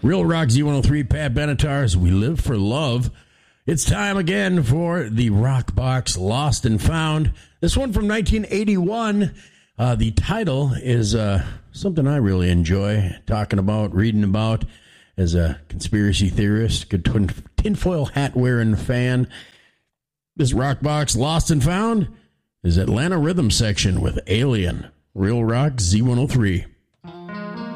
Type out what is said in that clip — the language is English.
Real Rock Z103, Pat Benatar's We Live for Love. It's time again for the Rock Box Lost and Found. This one from 1981. The title is something I really enjoy talking about, reading about as a conspiracy theorist, good tinfoil hat wearing fan. This Rock Box Lost and Found is Atlanta Rhythm Section with Alien. Real Rock Z103.